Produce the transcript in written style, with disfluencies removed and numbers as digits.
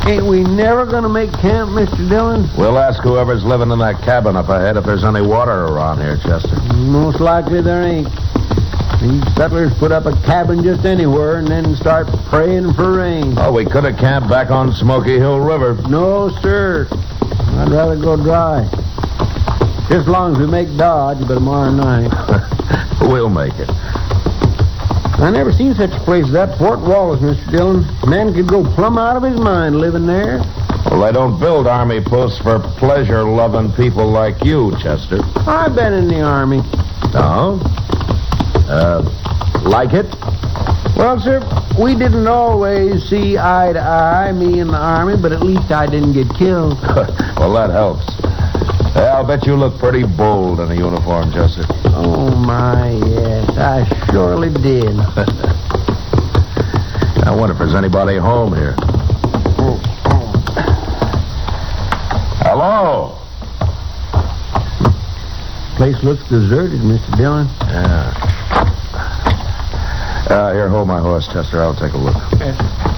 Ain't we never going to make camp, Mr. Dillon? We'll ask whoever's living in that cabin up ahead if there's any water around here, Chester. Most likely there ain't. These settlers put up a cabin just anywhere and then start praying for rain. Oh, we could have camped back on Smoky Hill River. No, sir. I'd rather go dry. Just as long as we make Dodge by tomorrow night. We'll make it. I never seen such a place as that Fort Wallace, Mr. Dillon. Man could go plumb out of his mind living there. Well, they don't build army posts for pleasure-loving people like you, Chester. I've been in the Army. Oh? Like it? Well, sir, we didn't always see eye to eye, me and the Army, but at least I didn't get killed. Well, that helps. Hey, I'll bet you look pretty bold in a uniform, Chester. Oh, my, yes, I surely did. I wonder if there's anybody home here. Hello? Place looks deserted, Mr. Dillon. Yeah. Here, hold my horse, Chester. I'll take a look. Yes.